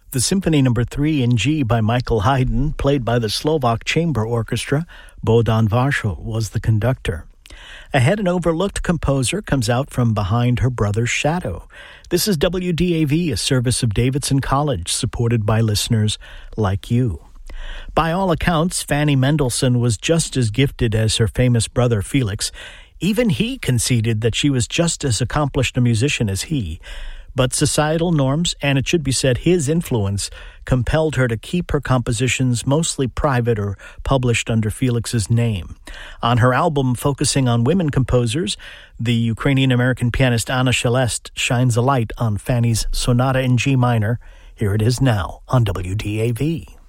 The Symphony No. 3 in G by Michael Haydn, played by the Slovak Chamber Orchestra. Bohdan Varshel was the conductor. Ahead, an overlooked composer comes out from behind her brother's shadow. This is WDAV, a service of Davidson College, supported by listeners like you. By all accounts, Fanny Mendelssohn was just as gifted as her famous brother Felix. Even he conceded that she was just as accomplished a musician as he. But societal norms, and it should be said his influence, compelled her to keep her compositions mostly private or published under Felix's name. On her album focusing on women composers, the Ukrainian-American pianist Anna Shelest shines a light on Fanny's Sonata in G minor. Here it is now on WDAV.